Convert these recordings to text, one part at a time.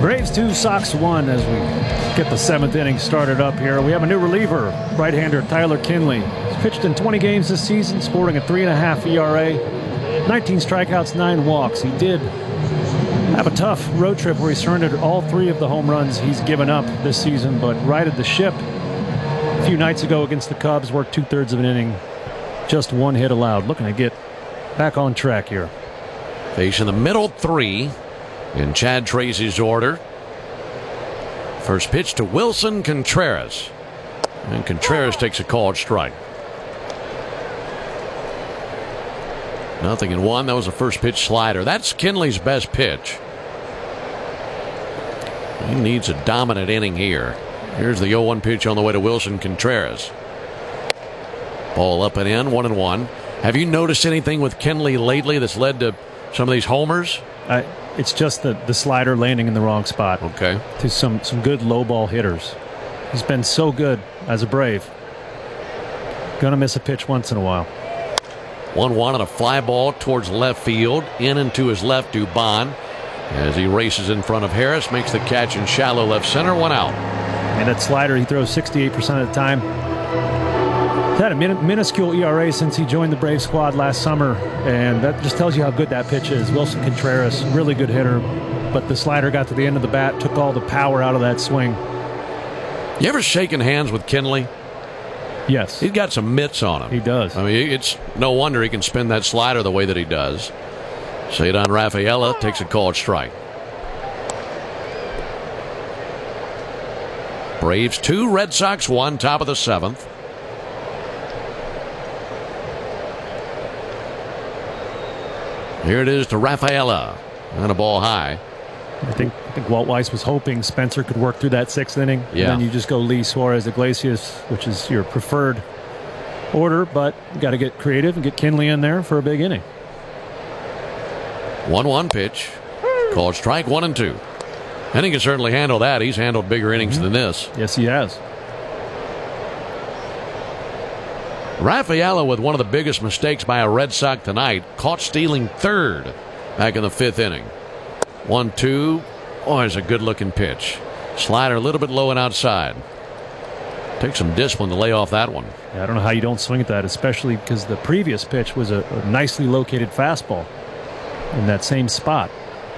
Braves 2, Sox 1 as we get the 7th inning started up here. We have a new reliever, right-hander Tyler Kinley. He's pitched in 20 games this season, sporting a 3.5 ERA, 19 strikeouts, 9 walks. He did have a tough road trip where he surrendered all 3 of the home runs he's given up this season, but righted the ship a few nights ago against the Cubs, worked 2/3 of an inning, just 1 hit allowed. Looking to get back on track here. Facing the middle 3 in Chad Tracy's order. First pitch to Wilson Contreras. And Contreras takes a called strike. 0-1. That was a first pitch slider. That's Kinley's best pitch. He needs a dominant inning here. Here's the 0-1 pitch on the way to Wilson Contreras. Ball up and in, 1-1. Have you noticed anything with Kinley lately that's led to some of these homers? It's just the slider landing in the wrong spot. Okay. To some good low ball hitters. He's been so good as a Brave. Gonna miss a pitch once in a while. 1-1 and a fly ball towards left field. In and to his left, Dubon. As he races in front of Harris, makes the catch in shallow left center, 1 out. And that slider he throws 68% of the time. He's had a minuscule ERA since he joined the Brave squad last summer, and that just tells you how good that pitch is. Wilson Contreras, really good hitter, but the slider got to the end of the bat, took all the power out of that swing. You ever shaken hands with Kinley? Yes. He's got some mitts on him. He does. I mean, it's no wonder he can spin that slider the way that he does. Cedar Rafaela takes a called strike. Braves 2, Red Sox 1, top of the 7th. Here it is to Rafaela. And a ball high. I think Walt Weiss was hoping Spencer could work through that 6th inning. Yeah. And then you just go Lee, Suarez, Iglesias, which is your preferred order, but you got to get creative and get Kinley in there for a big inning. 1-1 pitch. Called strike, 1-2. And he can certainly handle that. He's handled bigger innings than this. Yes, he has. Rafaela with one of the biggest mistakes by a Red Sox tonight. Caught stealing 3rd back in the 5th inning. 1-2. Oh, it's a good-looking pitch. Slider a little bit low and outside. Takes some discipline to lay off that one. Yeah, I don't know how you don't swing at that, especially because the previous pitch was a nicely located fastball in that same spot.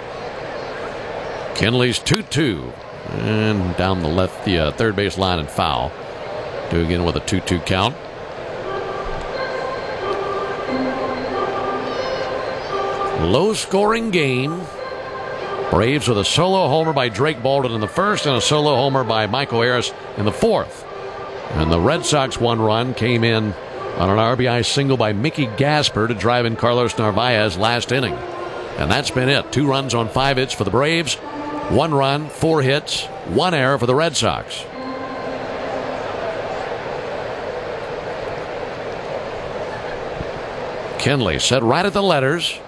Kinley's 2-2. And down the left, the third base line and foul. Do again with a 2-2 count. Low-scoring game. Braves with a solo homer by Drake Baldwin in the 1st and a solo homer by Michael Harris in the 4th. And the Red Sox 1 run came in on an RBI single by Mickey Gasper to drive in Carlos Narvaez last inning. And that's been it. 2 runs on 5 hits for the Braves. 1 run, 4 hits, 1 error for the Red Sox. Kinley set right at the letters.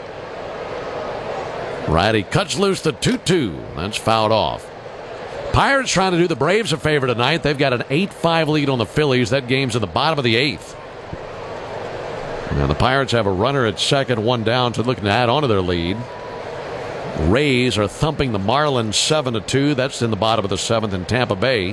Righty cuts loose the 2-2. That's fouled off. Pirates trying to do the Braves a favor tonight. They've got an 8-5 lead on the Phillies. That game's in the bottom of the 8th. Now the Pirates have a runner at second, 1 down, to looking to add on to their lead. Rays are thumping the Marlins 7-2. That's in the bottom of the 7th in Tampa Bay.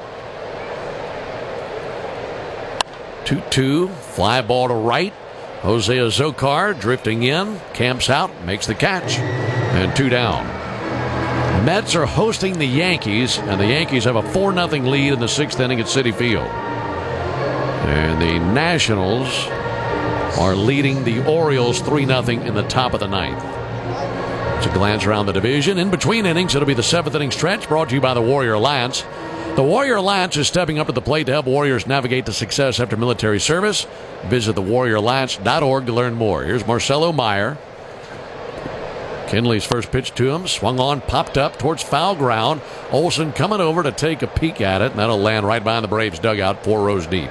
2-2. Fly ball to right. Jose Azocar drifting in, camps out, makes the catch, and 2 down. Mets are hosting the Yankees, and the Yankees have a 4-0 lead in the 6th inning at Citi Field. And the Nationals are leading the Orioles 3-0 in the top of the 9th. It's a glance around the division. In between innings, it'll be the 7th inning stretch, brought to you by the Warrior Alliance. The Warrior Alliance is stepping up to the plate to help Warriors navigate to success after military service. Visit thewarrioralliance.org to learn more. Here's Marcelo Meyer. Kinley's first pitch to him, swung on, popped up towards foul ground. Olsen coming over to take a peek at it, and that'll land right behind the Braves dugout, 4 rows deep.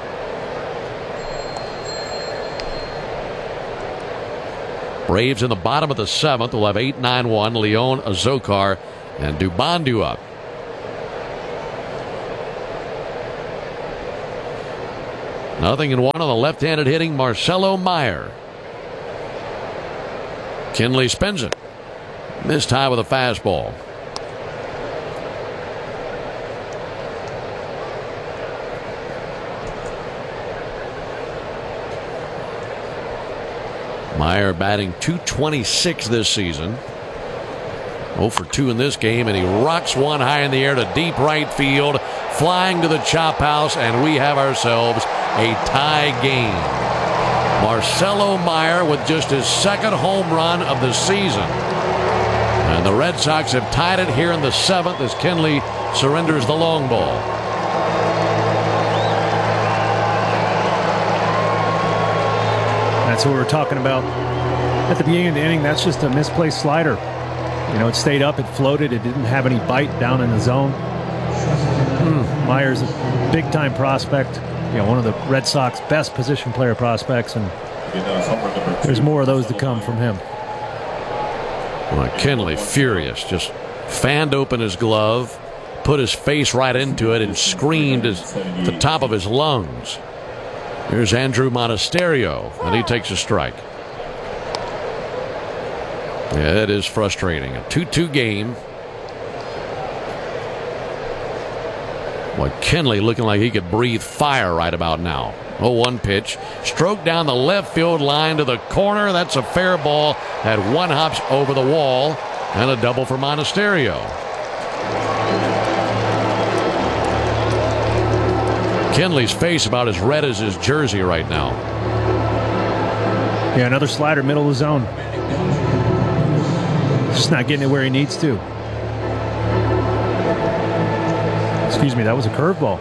Braves in the bottom of the 7th will have 8-9-1, Leon Azocar, and Dubon up. Nothing in 1 on the left-handed hitting Marcelo Meyer. Kinley spins it. Missed high with a fastball. Meyer batting .226 this season. 0 for 2 in this game, and he rocks one high in the air to deep right field, flying to the chop house, and we have ourselves a tie game. Marcelo Meyer with just his second home run of the season. And the Red Sox have tied it here in the 7th as Kenley surrenders the long ball. That's what we were talking about at the beginning of the inning. That's just a misplaced slider. You know, it stayed up, it floated, it didn't have any bite down in the zone. Meyer's a big-time prospect, you know, one of the Red Sox best position player prospects, and there's more of those to come from him. Well, Kenley, furious, just fanned open his glove, put his face right into it, and screamed at the top of his lungs. Here's Andrew Monasterio, and he takes a strike. Yeah, that is frustrating. A 2-2 game. Boy, Kenley looking like he could breathe fire right about now. 0-1 pitch. Stroke down the left field line to the corner. That's a fair ball. That one hops over the wall. And a double for Monasterio. Kenley's face about as red as his jersey right now. Yeah, another slider, middle of the zone. Just not getting it where he needs to. Excuse me, that was a curveball.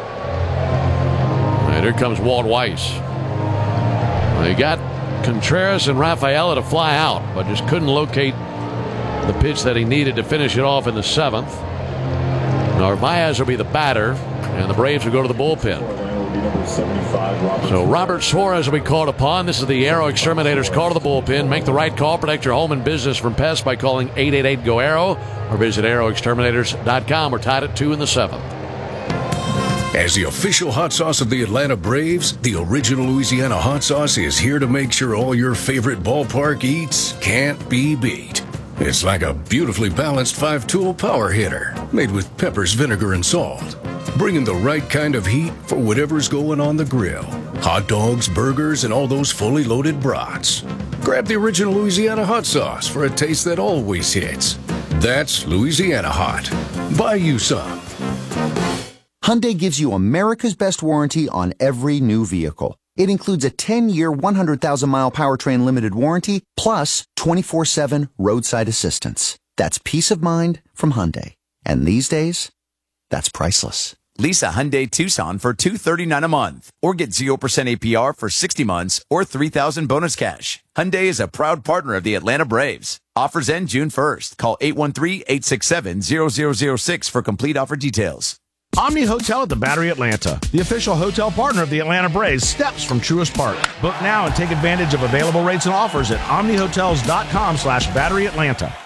And here comes Walt Weiss. They got Contreras and Rafaela to fly out, but just couldn't locate the pitch that he needed to finish it off in the 7th. Narvaez will be the batter, and the Braves will go to the bullpen. So Robert Suarez will be called upon. This is the Aero Exterminators call to the bullpen. Make the right call. Protect your home and business from pests by calling 888-GO-AERO or visit aeroexterminators.com. We're tied at 2 in the 7th. As the official hot sauce of the Atlanta Braves, the original Louisiana hot sauce is here to make sure all your favorite ballpark eats can't be beat. It's like a beautifully balanced 5-tool power hitter made with peppers, vinegar, and salt. Bringing the right kind of heat for whatever's going on the grill. Hot dogs, burgers, and all those fully loaded brats. Grab the original Louisiana hot sauce for a taste that always hits. That's Louisiana Hot. Buy you some. Hyundai gives you America's best warranty on every new vehicle. It includes a 10-year, 100,000-mile powertrain limited warranty, plus 24/7 roadside assistance. That's peace of mind from Hyundai. And these days, that's priceless. Lease a Hyundai Tucson for $239 a month, or get 0% APR for 60 months or $3,000 bonus cash. Hyundai is a proud partner of the Atlanta Braves. Offers end June 1st. Call 813-867-0006 for complete offer details. Omni Hotel at the Battery Atlanta, the official hotel partner of the Atlanta Braves, steps from Truist Park. Book now and take advantage of available rates and offers at omnihotels.com/BatteryAtlanta.